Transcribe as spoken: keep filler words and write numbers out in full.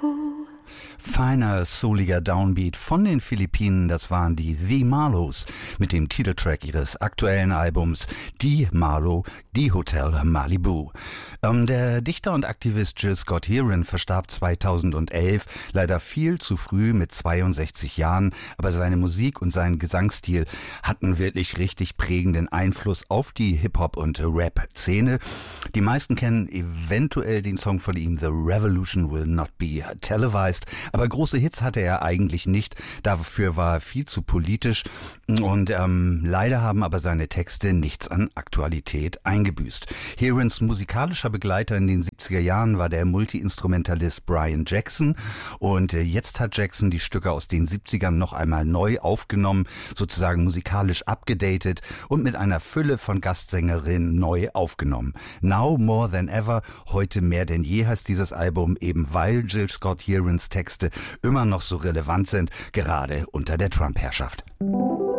Feiner, souliger Downbeat von den Philippinen, das waren die The Marlows mit dem Titeltrack ihres aktuellen Albums Die Marlow, Die Hotel Malibu. Ähm, der Dichter und Aktivist Gil Scott-Heron verstarb zweitausendelf, leider viel zu früh mit zweiundsechzig Jahren, aber seine Musik und sein Gesangsstil hatten wirklich richtig prägenden Einfluss auf die Hip-Hop- und Rap-Szene. Die meisten kennen eventuell den Song von ihm The Revolution Will Not Be Televised, aber große Hits hatte er eigentlich nicht. Dafür war er viel zu politisch und ähm, leider haben aber seine Texte nichts an Aktualität eingebüßt. Herons musikalischer Begleiter in den siebziger Jahren war der Multi-Instrumentalist Brian Jackson und äh, jetzt hat Jackson die Stücke aus den siebzigern noch einmal neu aufgenommen, sozusagen musikalisch abgedatet und mit einer Fülle von Gastsängerinnen neu aufgenommen. Now More Than Ever, heute mehr denn je heißt dieses Album, eben weil Gil Scott-Herons Texte immer noch so relevant sind, gerade unter der Trump-Herrschaft.